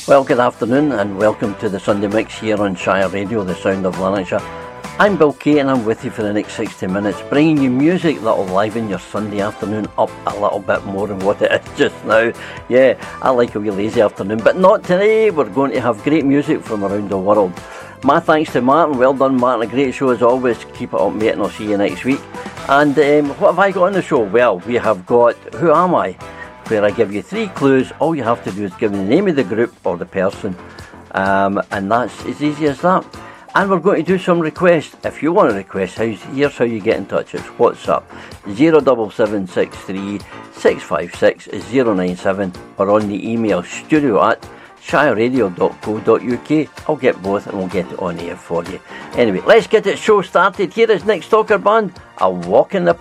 Well, good afternoon and welcome to the Sunday Mix here on Shire Radio, the sound of Lanarkshire. I'm Bill Kay and I'm with you for the next 60 minutes, bringing you music that'll liven your Sunday afternoon up a little bit more than what it is just now. Yeah, I like a wee lazy afternoon, but not today. We're going to have great music from around the world. My thanks to Martin. Well done, Martin. A great show as always. Keep it up, mate, and I'll see you next week. And what have I got on the show? Well, we have got Who Am I?, where I give you 3 clues. All you have to do is give me the name of the group or the person, and that's as easy as that. And we're going to do some requests. If you want a request, here's how you get in touch. It's WhatsApp 07763 656 097 or on the email studio@shireradio.co.uk. I'll get both and we'll get it on air for you. Anyway, let's get the show started. Here is Nick Stalker Band, A Walk in the